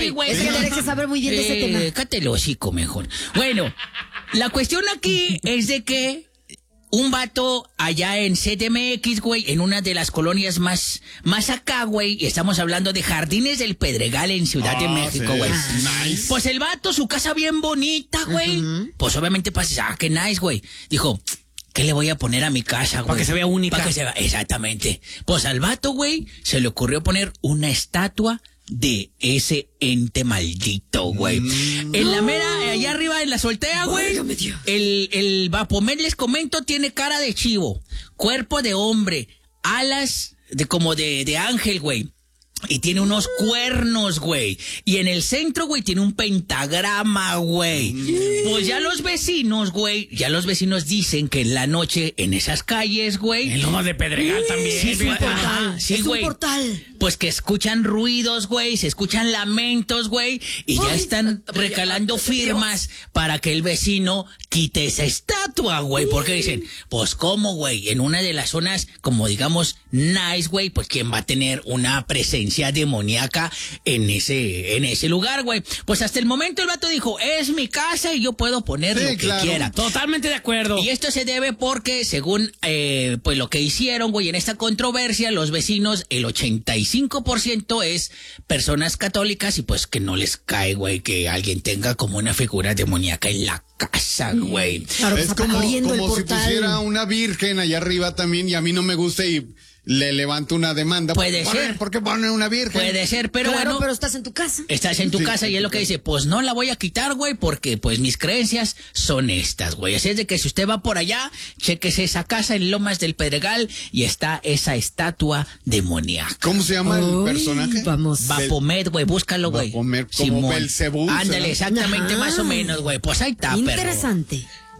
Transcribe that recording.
sabe, güey. Es que Derek se sabe muy bien de ese tema. Cállate el hocico mejor. Bueno, la cuestión aquí es de que un vato allá en CDMX, güey, en una de las colonias más acá, güey, y estamos hablando de Jardines del Pedregal en Ciudad de México, sí. güey. Nice. Pues el vato, su casa bien bonita, güey. Pues obviamente, pues, qué nice, güey. Dijo, ¿qué le voy a poner a mi casa, güey? Para que se vea única. Para que se vea, exactamente. Pues al vato, güey, se le ocurrió poner una estatua de ese ente maldito, güey. En la mera, allá arriba en la azotea, güey, el Vapomet, les comento, tiene cara de chivo, cuerpo de hombre, alas como de ángel, güey. Y tiene unos cuernos, güey. Y en el centro, güey, tiene un pentagrama, güey. Pues ya los vecinos dicen que en la noche, en esas calles, güey. En Lomas de Pedregal también. Sí, güey. ajá, sí, Es güey. un portal. Pues que escuchan ruidos, güey, se escuchan lamentos, güey, y ya están recalando firmas para que el vecino quite esa estatua, güey, porque dicen, pues cómo, güey, en una de las zonas, como digamos, nice, güey, pues quién va a tener una presencia demoníaca en ese lugar, güey. Pues hasta el momento el vato dijo, es mi casa y yo puedo poner lo que quiera. Totalmente de acuerdo. Y esto se debe porque, según pues lo que hicieron, güey, en esta controversia, los vecinos, el 85% es personas católicas y pues que no les cae, güey, que alguien tenga como una figura demoníaca en la casa, güey. Claro, Es pues, como abriendo el si portal. pusiera una virgen allá arriba también y a mí no me gusta y le levanto una demanda. Puede ser. ¿Por qué ponen una virgen? Puede ser, pero Claro, bueno. pero estás en tu casa. Estás en tu Sí. casa y es lo que dice, pues no la voy a quitar, güey, porque pues mis creencias son estas, güey. Así es de que si usted va por allá, chequese esa casa en Lomas del Pedregal y está esa estatua demoníaca. ¿Cómo se llama el Uy, personaje? Vamos. Vapomet, güey, búscalo, güey. Vapomet, como Simón. Belcebú, Ándale, ¿será? exactamente, Ajá. más o menos, güey. Pues ahí está, perro. Interesante.